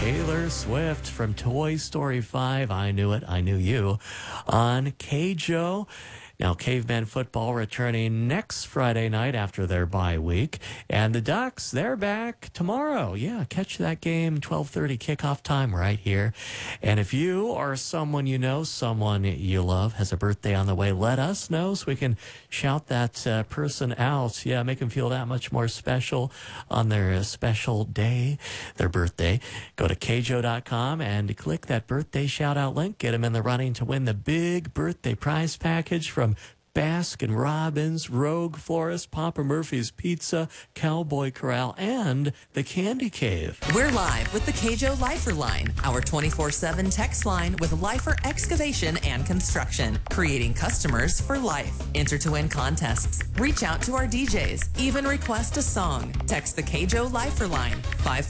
Taylor Swift from Toy Story 5. I knew it. I knew you. On KJO. Now, Caveman football returning next Friday night after their bye week. And the Ducks, they're back tomorrow. Yeah, catch that game, 12:30 kickoff time right here. And if you or someone you know, someone you love, has a birthday on the way, let us know so we can shout that person out. Yeah, make them feel that much more special on their special day, their birthday. Go to kjo.com and click that birthday shout-out link. Get them in the running to win the big birthday prize package from Baskin Robbins, Rogue Florist, Papa Murphy's Pizza, Cowboy Corral, and the Candy Cave. We're live with the KJO Lifer Line, our 24/7 text line with Lifer Excavation and Construction, creating customers for life. Enter to win contests, reach out to our DJs, even request a song. Text the KJO Lifer Line,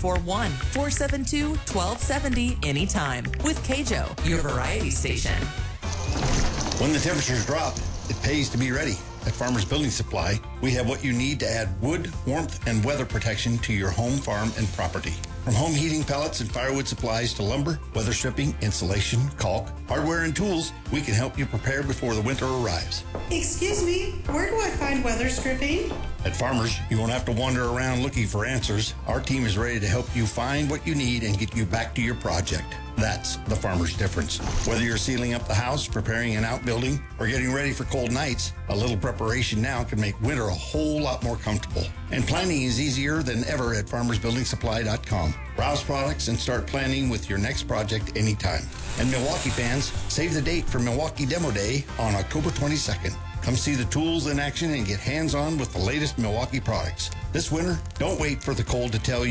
541-472-1270 anytime. With KJO, your variety station. When the temperatures drop, it pays to be ready. At Farmers Building Supply, we have what you need to add wood, warmth, and weather protection to your home, farm, and property. From home heating pellets and firewood supplies to lumber, weather stripping, insulation, caulk, hardware, and tools, we can help you prepare before the winter arrives. Excuse me, where do I find weather stripping? At Farmers, you won't have to wander around looking for answers. Our team is ready to help you find what you need and get you back to your project. That's the Farmer's difference. Whether you're sealing up the house, preparing an outbuilding, or getting ready for cold nights, a little preparation now can make winter a whole lot more comfortable. And planning is easier than ever at farmersbuildingsupply.com. Browse products and start planning with your next project anytime. And Milwaukee fans, save the date for Milwaukee Demo Day on October 22nd. Come see the tools in action and get hands-on with the latest Milwaukee products. This winter, don't wait for the cold to tell you